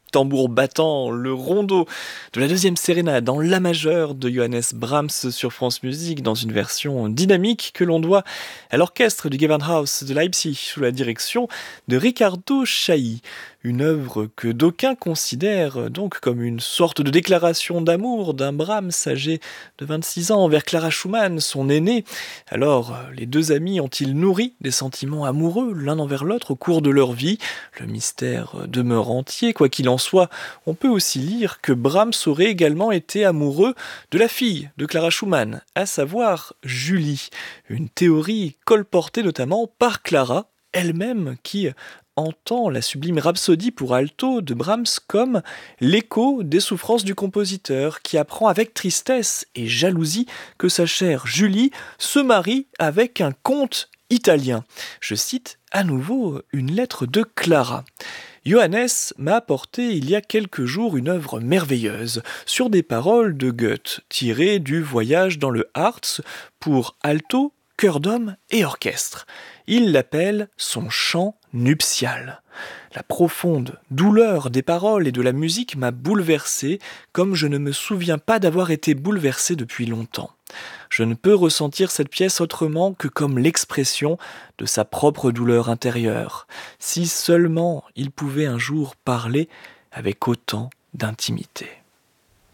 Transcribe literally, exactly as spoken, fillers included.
Tambour battant, le rondo de la deuxième sérénade en la majeure de Johannes Brahms sur France Musique dans une version dynamique que l'on doit à l'orchestre du Gewandhaus de Leipzig sous la direction de Riccardo Chailly. Une œuvre que d'aucuns considèrent donc comme une sorte de déclaration d'amour d'un Brahms âgé de vingt-six ans envers Clara Schumann, son aînée. Alors, les deux amis ont-ils nourri des sentiments amoureux l'un envers l'autre au cours de leur vie ? Le mystère demeure entier, quoi qu'il en soit. On peut aussi lire que Brahms aurait également été amoureux de la fille de Clara Schumann, à savoir Julie. Une théorie colportée notamment par Clara, elle-même qui entend la sublime rhapsodie pour alto de Brahms comme l'écho des souffrances du compositeur, qui apprend avec tristesse et jalousie que sa chère Julie se marie avec un comte italien. Je cite à nouveau une lettre de Clara. Johannes m'a apporté il y a quelques jours une œuvre merveilleuse sur des paroles de Goethe, tirées du Voyage dans le Harz pour alto, chœur d'homme et orchestre. Il l'appelle son chant nuptial. La profonde douleur des paroles et de la musique m'a bouleversé comme je ne me souviens pas d'avoir été bouleversé depuis longtemps. Je ne peux ressentir cette pièce autrement que comme l'expression de sa propre douleur intérieure. Si seulement il pouvait un jour parler avec autant d'intimité.